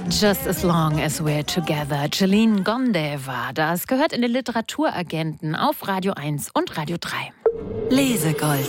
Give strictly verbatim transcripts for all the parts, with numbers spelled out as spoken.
Just as long as we're together. Celine Gonde war das. Gehört in den Literaturagenten auf Radio eins und Radio drei. Lesegold.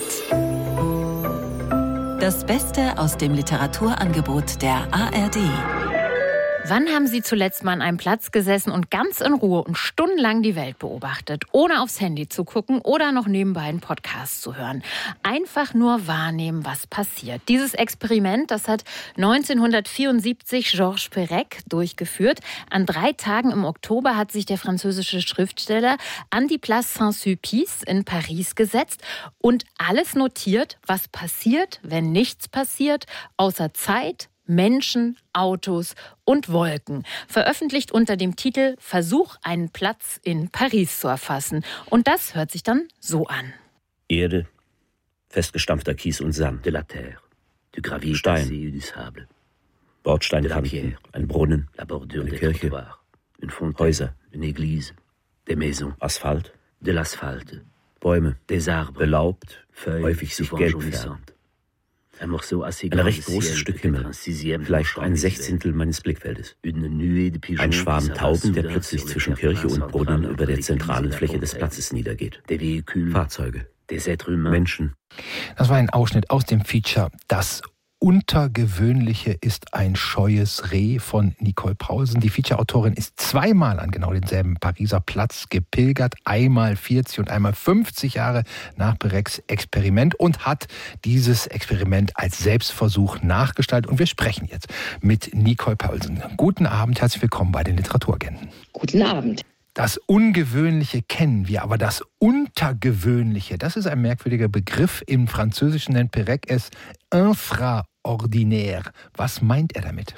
Das Beste aus dem Literaturangebot der A R D. Wann haben Sie zuletzt mal an einem Platz gesessen und ganz in Ruhe und stundenlang die Welt beobachtet, ohne aufs Handy zu gucken oder noch nebenbei einen Podcast zu hören? Einfach nur wahrnehmen, was passiert. Dieses Experiment, das hat neunzehnhundertvierundsiebzig Georges Perec durchgeführt. An drei Tagen im Oktober hat sich der französische Schriftsteller an die Place Saint-Sulpice in Paris gesetzt und alles notiert, was passiert, wenn nichts passiert, außer Zeit, Menschen, Autos und Wolken. Veröffentlicht unter dem Titel Versuch, einen Platz in Paris zu erfassen. Und das hört sich dann so an. Erde, festgestampfter Kies und Sand. De la terre, du gravier Stein, cassé du sable. Bordsteinkanten, ein Brunnen, La bordure eine des Kirche, trottoirs, une fontaine, Häuser, une église, des maisons, Asphalt, de l'asphalte, Bäume, des arbres, belaubt, feuilles, häufig sich souvent gelb jaunissantes. färbt. Un morceau assez Ein grand recht de großes ciel, Stück peut-être Himmel, un sixième vielleicht du ein champ Sechzehntel meines Blickfeldes. Une nuée de pigeons Ein qui Schwarm s'abattent Tauben, der soudain plötzlich sur le zwischen terrain Kirche und central Brunnen entre über der l'église zentralen et la Fläche des fontaine. Platzes niedergeht. Des véhicules, Fahrzeuge, des êtres humains. Menschen. Das war ein Ausschnitt aus dem Feature Das Untergewöhnliche ist ein scheues Reh von Nicole Paulsen. Die Feature-Autorin ist zweimal an genau denselben Pariser Platz gepilgert, einmal vierzig und einmal fünfzig Jahre nach Perecs Experiment und hat dieses Experiment als Selbstversuch nachgestaltet. Und wir sprechen jetzt mit Nicole Paulsen. Guten Abend, herzlich willkommen bei den Literaturagenten. Guten Abend. Das Ungewöhnliche kennen wir, aber das Untergewöhnliche, das ist ein merkwürdiger Begriff. Im Französischen nennt Perec es infraordinaire. Was meint er damit?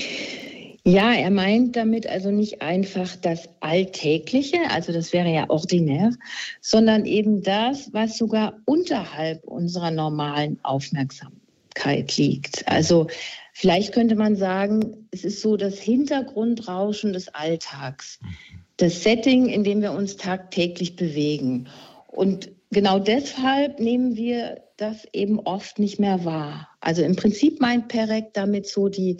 Ja, er meint damit also nicht einfach das Alltägliche, also das wäre ja ordinär, sondern eben das, was sogar unterhalb unserer normalen Aufmerksamkeit liegt. Also vielleicht könnte man sagen, es ist so das Hintergrundrauschen des Alltags. Das Setting, in dem wir uns tagtäglich bewegen. Und genau deshalb nehmen wir das eben oft nicht mehr wahr. Also im Prinzip meint Perec damit so die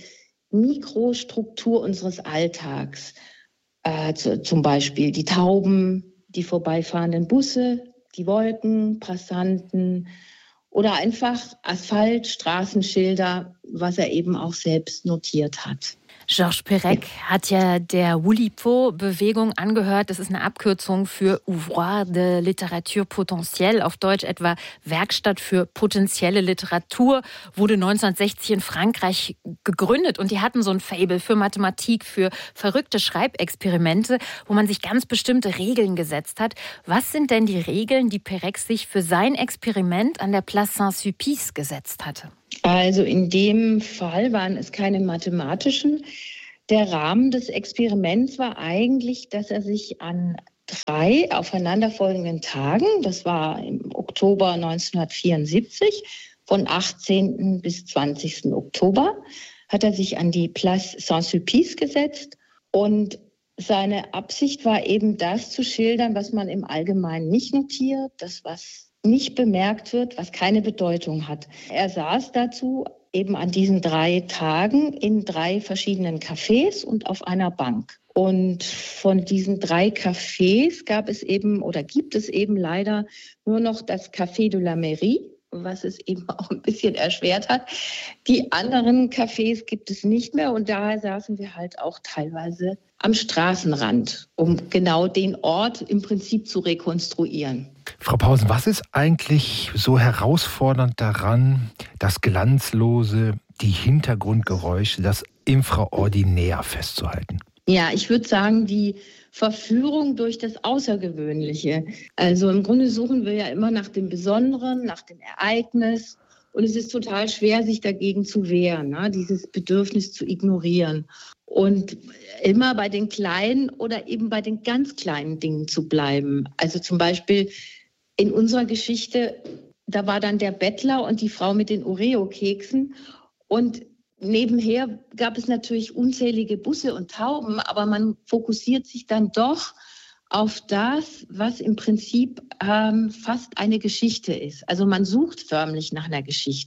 Mikrostruktur unseres Alltags. Äh, zu, zum Beispiel die Tauben, die vorbeifahrenden Busse, die Wolken, Passanten oder einfach Asphalt, Straßenschilder, was er eben auch selbst notiert hat. Georges Perec hat ja der Oulipo-Bewegung angehört. Das ist eine Abkürzung für Ouvroir de Littérature Potentielle, auf Deutsch etwa Werkstatt für potenzielle Literatur, wurde neunzehnhundertsechzig in Frankreich gegründet. Und die hatten so ein Faible für Mathematik, für verrückte Schreibexperimente, wo man sich ganz bestimmte Regeln gesetzt hat. Was sind denn die Regeln, die Perec sich für sein Experiment an der Place Saint-Sulpice gesetzt hatte? Also in dem Fall waren es keine mathematischen. Der Rahmen des Experiments war eigentlich, dass er sich an drei aufeinanderfolgenden Tagen, das war im Oktober neunzehnhundertvierundsiebzig, von achtzehnten bis zwanzigsten Oktober, hat er sich an die Place Saint-Sulpice gesetzt. Und seine Absicht war eben das zu schildern, was man im Allgemeinen nicht notiert, das was nicht bemerkt wird, was keine Bedeutung hat. Er saß dazu eben an diesen drei Tagen in drei verschiedenen Cafés und auf einer Bank. Und von diesen drei Cafés gab es eben oder gibt es eben leider nur noch das Café de la Mairie, was es eben auch ein bisschen erschwert hat. Die anderen Cafés gibt es nicht mehr und daher saßen wir halt auch teilweise am Straßenrand, um genau den Ort im Prinzip zu rekonstruieren. Frau Paulsen, was ist eigentlich so herausfordernd daran, das Glanzlose, die Hintergrundgeräusche, das Infraordinär festzuhalten? Ja, ich würde sagen, die Verführung durch das Außergewöhnliche. Also im Grunde suchen wir ja immer nach dem Besonderen, nach dem Ereignis. Und es ist total schwer, sich dagegen zu wehren, ne? Dieses Bedürfnis zu ignorieren. Und immer bei den kleinen oder eben bei den ganz kleinen Dingen zu bleiben. Also zum Beispiel in unserer Geschichte, da war dann der Bettler und die Frau mit den Oreo-Keksen. Und nebenher gab es natürlich unzählige Busse und Tauben, aber man fokussiert sich dann doch auf das, was im Prinzip ähm, fast eine Geschichte ist. Also man sucht förmlich nach einer Geschichte.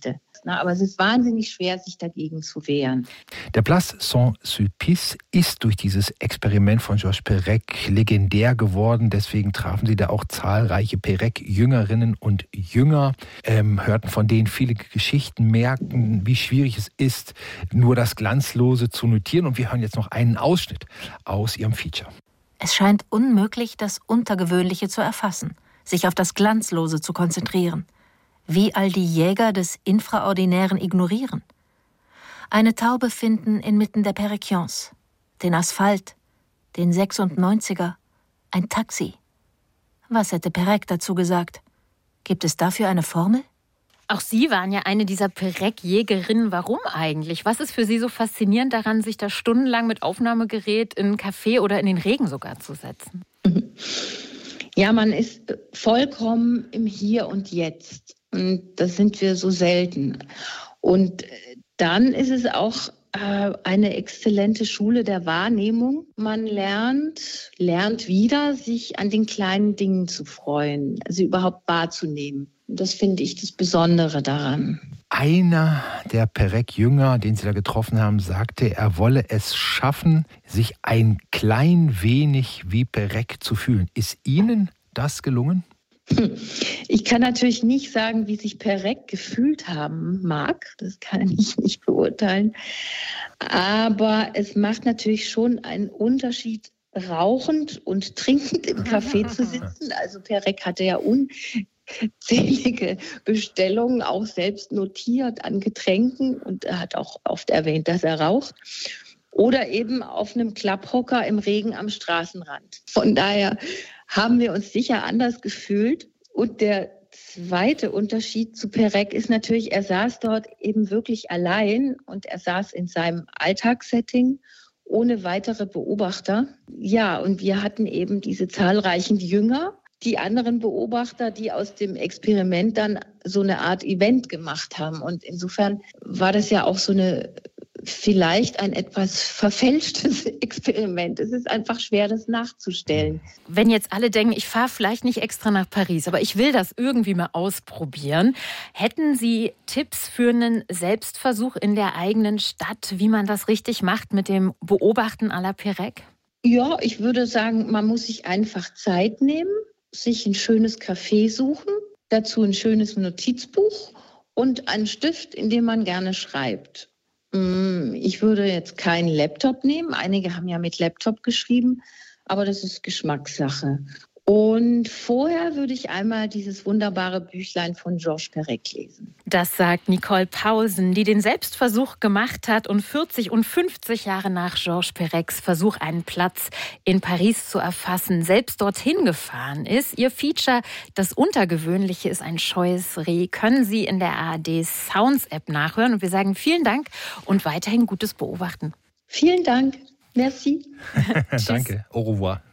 das. Ne? Aber es ist wahnsinnig schwer, sich dagegen zu wehren. Der Place Saint-Sulpice ist durch dieses Experiment von Georges Perec legendär geworden. Deswegen trafen sie da auch zahlreiche Perec-Jüngerinnen und Jünger, ähm, hörten von denen viele Geschichten, merkten, wie schwierig es ist, nur das Glanzlose zu notieren. Und wir hören jetzt noch einen Ausschnitt aus ihrem Feature. Es scheint unmöglich, das Untergewöhnliche zu erfassen, sich auf das Glanzlose zu konzentrieren. Wie all die Jäger des Infraordinären ignorieren. Eine Taube finden inmitten der Perecions, den Asphalt, den sechsundneunziger, ein Taxi. Was hätte Perec dazu gesagt? Gibt es dafür eine Formel? Auch Sie waren ja eine dieser Perec-Jägerinnen. Warum eigentlich? Was ist für Sie so faszinierend daran, sich da stundenlang mit Aufnahmegerät in einen Café oder in den Regen sogar zu setzen? Ja, man ist vollkommen im Hier und Jetzt. Und das sind wir so selten. Und dann ist es auch äh, eine exzellente Schule der Wahrnehmung. Man lernt, lernt wieder, sich an den kleinen Dingen zu freuen, also überhaupt wahrzunehmen. Das finde ich das Besondere daran. Einer der Perec-Jünger, den Sie da getroffen haben, sagte, er wolle es schaffen, sich ein klein wenig wie Perec zu fühlen. Ist Ihnen das gelungen? Ich kann natürlich nicht sagen, wie sich Perec gefühlt haben mag. Das kann ich nicht beurteilen. Aber es macht natürlich schon einen Unterschied, rauchend und trinkend im Café zu sitzen. Also Perec hatte ja unzählige Bestellungen, auch selbst notiert an Getränken. Und er hat auch oft erwähnt, dass er raucht. Oder eben auf einem Klapphocker im Regen am Straßenrand. Von daher haben wir uns sicher anders gefühlt. Und der zweite Unterschied zu Perec ist natürlich, er saß dort eben wirklich allein und er saß in seinem Alltagssetting ohne weitere Beobachter. Ja, und wir hatten eben diese zahlreichen Jünger, die anderen Beobachter, die aus dem Experiment dann so eine Art Event gemacht haben. Und insofern war das ja auch so eine vielleicht ein etwas verfälschtes Experiment. Es ist einfach schwer, das nachzustellen. Wenn jetzt alle denken, ich fahre vielleicht nicht extra nach Paris, aber ich will das irgendwie mal ausprobieren. Hätten Sie Tipps für einen Selbstversuch in der eigenen Stadt, wie man das richtig macht mit dem Beobachten à la Perec? Ja, ich würde sagen, man muss sich einfach Zeit nehmen, sich ein schönes Café suchen, dazu ein schönes Notizbuch und einen Stift, in dem man gerne schreibt. Ich würde jetzt keinen Laptop nehmen. Einige haben ja mit Laptop geschrieben, aber das ist Geschmackssache. Und vorher würde ich einmal dieses wunderbare Büchlein von Georges Perec lesen. Das sagt Nicole Pausen, die den Selbstversuch gemacht hat und vierzig und fünfzig Jahre nach Georges Perecs Versuch, einen Platz in Paris zu erfassen, selbst dorthin gefahren ist. Ihr Feature Das Untergewöhnliche ist ein scheues Reh, können Sie in der A R D Sounds App nachhören. Und wir sagen vielen Dank und weiterhin gutes Beobachten. Vielen Dank. Merci. Danke. Au revoir.